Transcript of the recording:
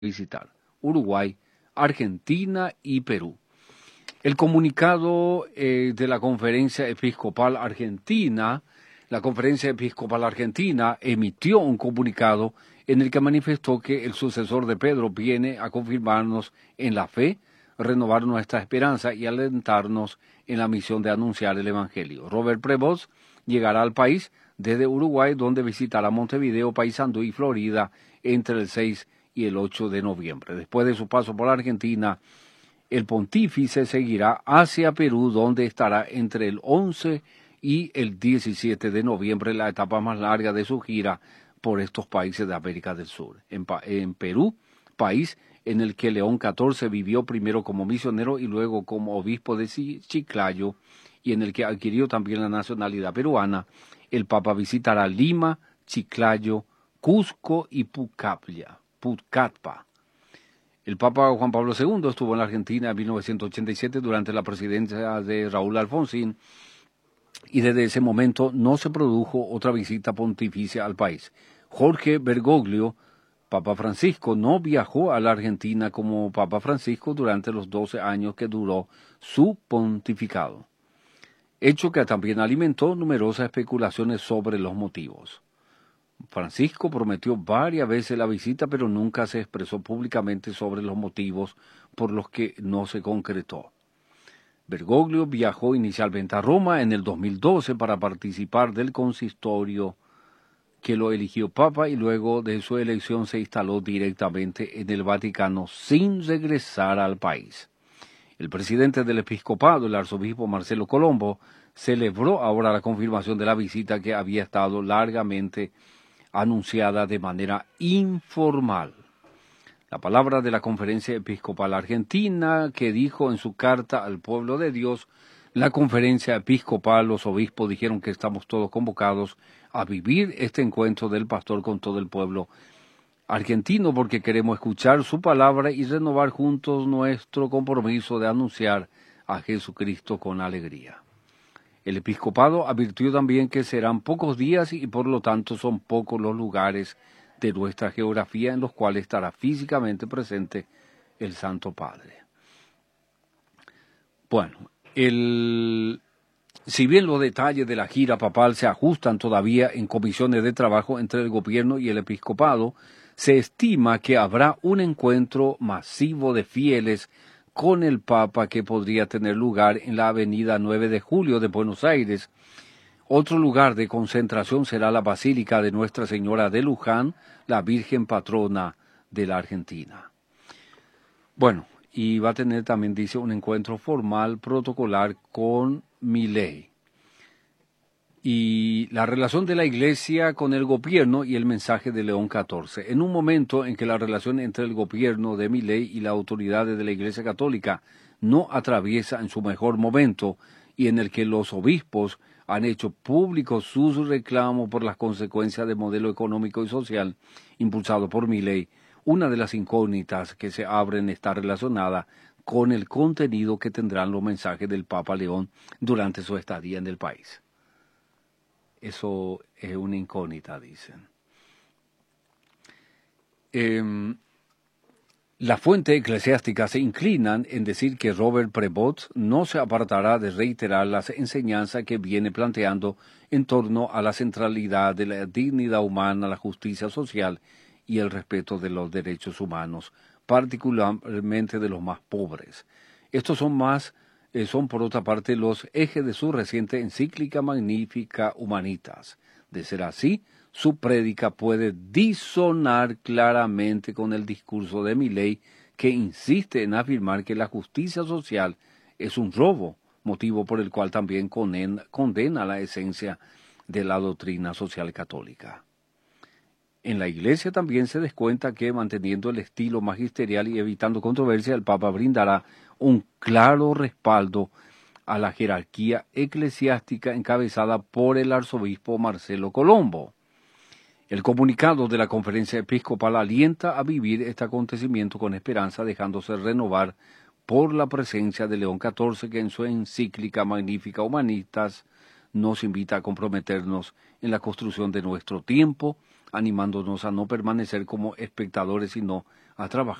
visitar Uruguay, Argentina y Perú. El comunicado de la Conferencia Episcopal Argentina, la Conferencia Episcopal Argentina emitió un comunicado en el que manifestó que el sucesor de Pedro viene a confirmarnos en la fe, renovar nuestra esperanza y alentarnos en la misión de anunciar el Evangelio. Robert Prevost llegará al país desde Uruguay, donde visitará Montevideo, Paysandú y Florida entre el 6 y el 8 de noviembre. Después de su paso por Argentina, el pontífice seguirá hacia Perú, donde estará entre el 11 y el 17 de noviembre, la etapa más larga de su gira por estos países de América del Sur. En Perú, país en el que León XIV vivió primero como misionero y luego como obispo de Chiclayo, y en el que adquirió también la nacionalidad peruana, el Papa visitará Lima, Chiclayo, Cusco y Pucallpa. El Papa Juan Pablo II estuvo en la Argentina en 1987 durante la presidencia de Raúl Alfonsín, y desde ese momento no se produjo otra visita pontificia al país. Jorge Bergoglio, Papa Francisco, no viajó a la Argentina como Papa Francisco durante los 12 años que duró su pontificado, hecho que también alimentó numerosas especulaciones sobre los motivos. Francisco prometió varias veces la visita, pero nunca se expresó públicamente sobre los motivos por los que no se concretó. Bergoglio viajó inicialmente a Roma en el 2012 para participar del consistorio que lo eligió Papa, y luego de su elección se instaló directamente en el Vaticano sin regresar al país. El presidente del episcopado, el arzobispo Marcelo Colombo, celebró ahora la confirmación de la visita que había estado largamente anunciada de manera informal. La palabra de la Conferencia Episcopal Argentina, que dijo en su carta al pueblo de Dios: la Conferencia Episcopal, los obispos dijeron que estamos todos convocados a vivir este encuentro del pastor con todo el pueblo argentino, porque queremos escuchar su palabra y renovar juntos nuestro compromiso de anunciar a Jesucristo con alegría. El episcopado advirtió también que serán pocos días y por lo tanto son pocos los lugares de nuestra geografía en los cuales estará físicamente presente el Santo Padre. Bueno, si bien los detalles de la gira papal se ajustan todavía en comisiones de trabajo entre el gobierno y el episcopado, se estima que habrá un encuentro masivo de fieles con el Papa que podría tener lugar en la avenida 9 de Julio de Buenos Aires. Otro lugar de concentración será la Basílica de Nuestra Señora de Luján, la Virgen Patrona de la Argentina. Bueno, y va a tener también, dice, un encuentro formal, protocolar con Milei. Y la relación de la Iglesia con el gobierno y el mensaje de León XIV. En un momento en que la relación entre el gobierno de Milei y las autoridades de la Iglesia Católica no atraviesa en su mejor momento, y en el que los obispos han hecho públicos sus reclamos por las consecuencias del modelo económico y social impulsado por Milei, una de las incógnitas que se abren está relacionada con el contenido que tendrán los mensajes del Papa León durante su estadía en el país. Eso es una incógnita, dicen. Las fuentes eclesiásticas se inclinan en decir que Robert Prevost no se apartará de reiterar las enseñanzas que viene planteando en torno a la centralidad de la dignidad humana, la justicia social y el respeto de los derechos humanos, particularmente de los más pobres. Estos son por otra parte los ejes de su reciente encíclica Magnificat Humanitas. De ser así, su prédica puede disonar claramente con el discurso de Milei, que insiste en afirmar que la justicia social es un robo, motivo por el cual también condena la esencia de la doctrina social católica. En la Iglesia también se descuenta que, manteniendo el estilo magisterial y evitando controversia, el Papa brindará un claro respaldo a la jerarquía eclesiástica encabezada por el arzobispo Marcelo Colombo. El comunicado de la Conferencia Episcopal alienta a vivir este acontecimiento con esperanza, dejándose renovar por la presencia de León XIV, que en su encíclica Magnificat Humanitas nos invita a comprometernos en la construcción de nuestro tiempo, animándonos a no permanecer como espectadores, sino a trabajar.